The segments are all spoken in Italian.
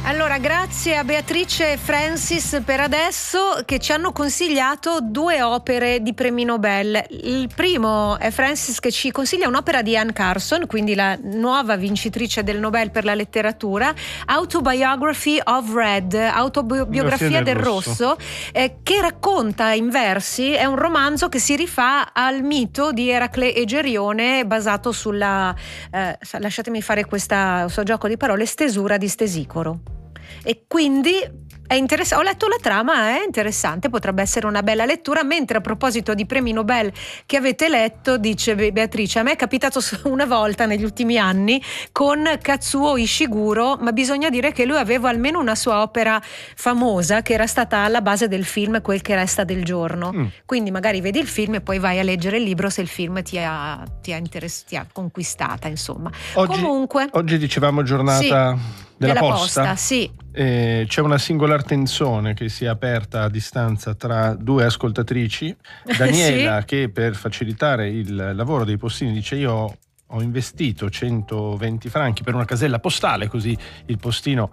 Allora, grazie a Beatrice e Francis per adesso, che ci hanno consigliato 2 opere di premi Nobel. Il primo è Francis che ci consiglia un'opera di Anne Carson, quindi la nuova vincitrice del Nobel per la letteratura, Autobiography of Red, autobiografia del rosso, che racconta in versi, è un romanzo che si rifà al mito di Eracle e Gerione, basato sulla, lasciatemi fare questo gioco di parole, stesura di Stesicoro. E quindi è interessante, ho letto la trama, è interessante, potrebbe essere una bella lettura. Mentre a proposito di premi Nobel che avete letto, dice Beatrice, a me è capitato una volta negli ultimi anni con Kazuo Ishiguro, ma bisogna dire che lui aveva almeno una sua opera famosa che era stata alla base del film Quel che resta del giorno. Quindi magari vedi il film e poi vai a leggere il libro se il film ti ha conquistata, insomma. Oggi dicevamo giornata della posta. Sì. C'è una singolar tensione che si è aperta a distanza tra 2 ascoltatrici. Daniela, sì, che per facilitare il lavoro dei postini dice: io ho investito 120 franchi per una casella postale, così il postino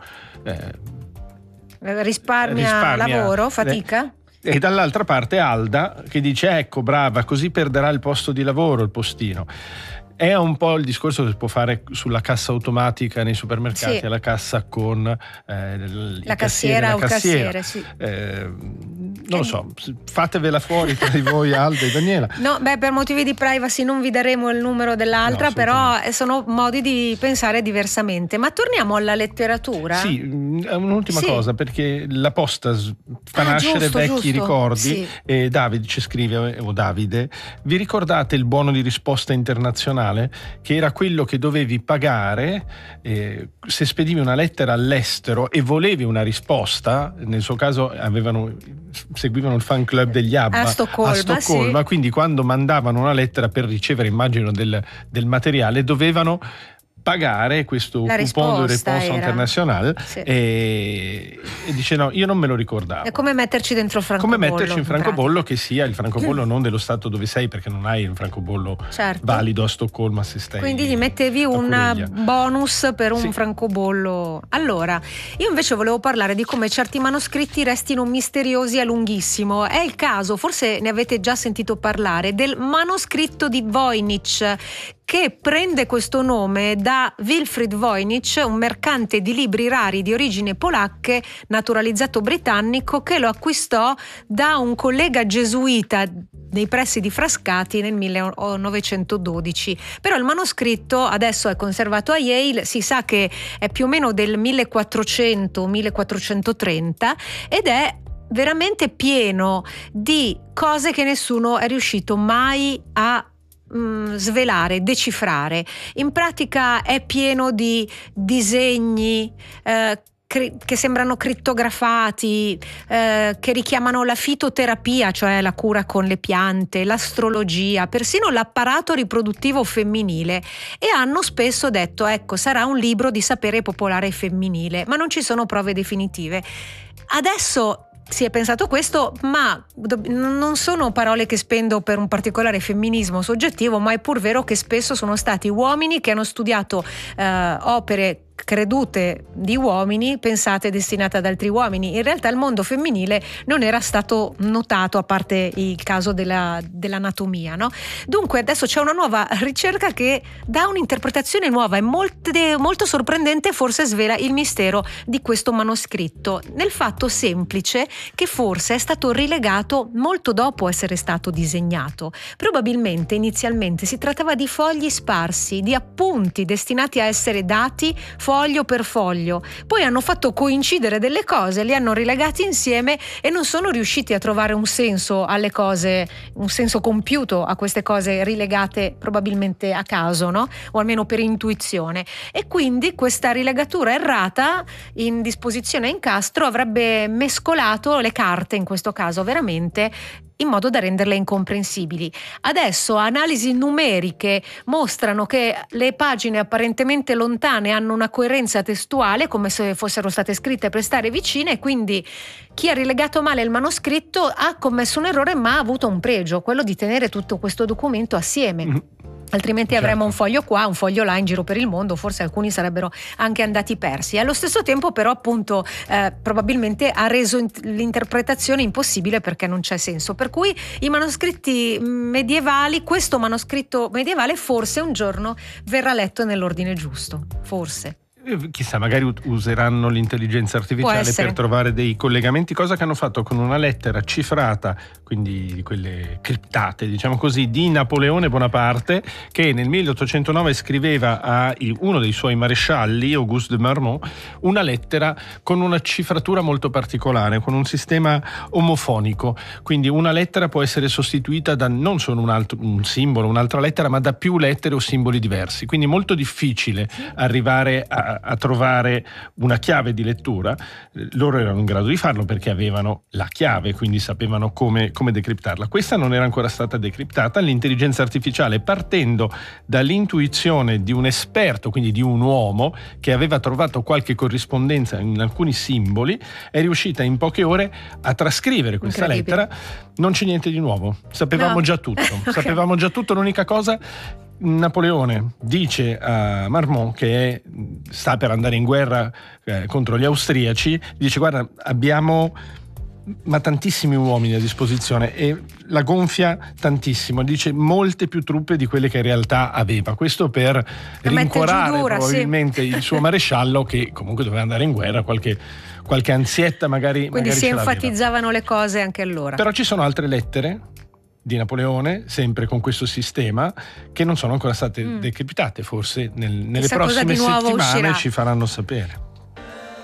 risparmia lavoro, fatica. E dall'altra parte Alda che dice: ecco, brava, così perderà il posto di lavoro il postino. È un po' il discorso che si può fare sulla cassa automatica nei supermercati, sì, alla cassa con la cassiera o il cassiere, sì. Non lo so, fatevela fuori tra di voi, Alda e Daniela. No, per motivi di privacy non vi daremo il numero dell'altra, però sono modi di pensare diversamente. Ma torniamo alla letteratura. Sì, un'ultima cosa, perché la posta fa nascere vecchi ricordi, sì. E Davide ci scrive, o Davide, vi ricordate il buono di risposta internazionale? Che era quello che dovevi pagare se spedivi una lettera all'estero e volevi una risposta. Nel suo caso seguivano il fan club degli ABBA a Stoccolma, sì. Quindi quando mandavano una lettera per ricevere, immagino, del materiale, dovevano pagare questo coupon di risposta internazionale, sì. E dice no, io non me lo ricordavo. È come metterci dentro il francobollo. Come metterci in francobollo, che sia il francobollo non dello stato dove sei, perché non hai un francobollo valido a Stoccolma se stai. Quindi gli mettevi un bonus per un francobollo. Allora, io invece volevo parlare di come certi manoscritti restino misteriosi a lunghissimo. È il caso, forse ne avete già sentito parlare, del manoscritto di Voynich, che prende questo nome da Wilfrid Voynich, un mercante di libri rari di origini polacche, naturalizzato britannico, che lo acquistò da un collega gesuita nei pressi di Frascati nel 1912. Però il manoscritto adesso è conservato a Yale, si sa che è più o meno del 1400-1430 ed è veramente pieno di cose che nessuno è riuscito mai a svelare, decifrare. In pratica è pieno di disegni che sembrano crittografati, che richiamano la fitoterapia, cioè la cura con le piante, l'astrologia, persino l'apparato riproduttivo femminile, e hanno spesso detto: ecco, sarà un libro di sapere popolare femminile, ma non ci sono prove definitive. Adesso si è pensato questo, ma non sono parole che spendo per un particolare femminismo soggettivo, ma è pur vero che spesso sono stati uomini che hanno studiato opere credute di uomini, pensate destinate ad altri uomini. In realtà il mondo femminile non era stato notato, a parte il caso dell'anatomia, no? Dunque adesso c'è una nuova ricerca che dà un'interpretazione nuova e molto sorprendente, forse svela il mistero di questo manoscritto, nel fatto semplice che forse è stato rilegato molto dopo essere stato disegnato. Probabilmente inizialmente si trattava di fogli sparsi, di appunti destinati a essere dati foglio per foglio, poi hanno fatto coincidere delle cose, li hanno rilegati insieme e non sono riusciti a trovare un senso alle cose, un senso compiuto a queste cose rilegate probabilmente a caso, no? O almeno per intuizione. E quindi questa rilegatura errata in disposizione a incastro avrebbe mescolato le carte, in questo caso veramente, in modo da renderle incomprensibili. Adesso analisi numeriche mostrano che le pagine apparentemente lontane hanno una coerenza testuale, come se fossero state scritte per stare vicine, e quindi chi ha rilegato male il manoscritto ha commesso un errore, ma ha avuto un pregio, quello di tenere tutto questo documento assieme. Altrimenti avremmo un foglio qua, un foglio là in giro per il mondo, forse alcuni sarebbero anche andati persi. Allo stesso tempo però appunto probabilmente ha reso l'interpretazione impossibile, perché non c'è senso. Per cui i manoscritti medievali, questo manoscritto medievale forse un giorno verrà letto nell'ordine giusto, forse. Chissà, magari useranno l'intelligenza artificiale per trovare dei collegamenti, cosa che hanno fatto con una lettera cifrata, quindi quelle criptate, diciamo così, di Napoleone Bonaparte, che nel 1809 scriveva a uno dei suoi marescialli, Auguste de Marmont, una lettera con una cifratura molto particolare, con un sistema omofonico. Quindi una lettera può essere sostituita da non solo un simbolo, un'altra lettera, ma da più lettere o simboli diversi. Quindi è molto difficile arrivare a trovare una chiave di lettura. Loro erano in grado di farlo perché avevano la chiave, quindi sapevano come decriptarla. Questa non era ancora stata decriptata. L'intelligenza artificiale, partendo dall'intuizione di un esperto, quindi di un uomo che aveva trovato qualche corrispondenza in alcuni simboli, è riuscita in poche ore a trascrivere questa lettera. Non c'è niente di nuovo, sapevamo già tutto. Okay. Sapevamo già tutto. L'unica cosa, Napoleone dice a Marmont, che sta per andare in guerra contro gli austriaci, dice: guarda, abbiamo tantissimi uomini a disposizione, e la gonfia tantissimo, dice molte più truppe di quelle che in realtà aveva. Questo per rincuorare probabilmente il suo maresciallo, che comunque doveva andare in guerra, qualche ansietta magari. Quindi si enfatizzavano le cose anche allora. Però ci sono altre lettere di Napoleone, sempre con questo sistema, che non sono ancora state decriptate. Forse nelle prossime settimane ci faranno sapere.